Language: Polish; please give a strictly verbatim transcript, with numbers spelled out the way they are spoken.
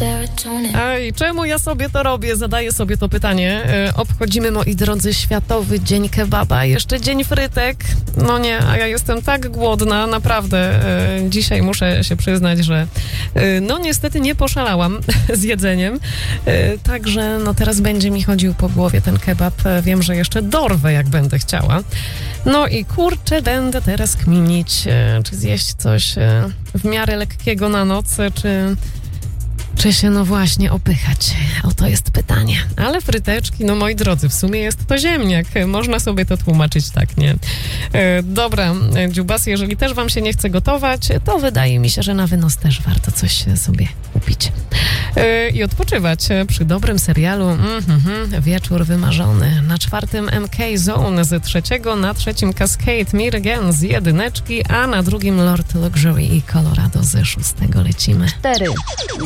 A i czemu ja sobie to robię? Zadaję sobie to pytanie. E, obchodzimy, moi drodzy, Światowy Dzień Kebaba. Jeszcze Dzień Frytek. No nie, a ja jestem tak głodna, naprawdę. E, dzisiaj muszę się przyznać, że e, no niestety nie poszalałam z jedzeniem. E, także no teraz będzie mi chodził po głowie ten kebab. E, wiem, że jeszcze dorwę, jak będę chciała. No i kurczę, będę teraz kminić, e, czy zjeść coś e, w miarę lekkiego na noc, czy... Czy się no właśnie opychać? Oto jest pytanie. Ale fryteczki, no moi drodzy, w sumie jest to ziemniak. Można sobie to tłumaczyć tak, nie? E, dobra, dziubasy, jeżeli też wam się nie chce gotować, to wydaje mi się, że na wynos też warto coś sobie kupić. E, I odpoczywać przy dobrym serialu mm-hmm, Wieczór Wymarzony. Na czwartym M K Zone z trzeciego, na trzecim Cascade Mirgen z jedyneczki, a na drugim Lord Luxury i Colorado ze szóstego lecimy. cztery.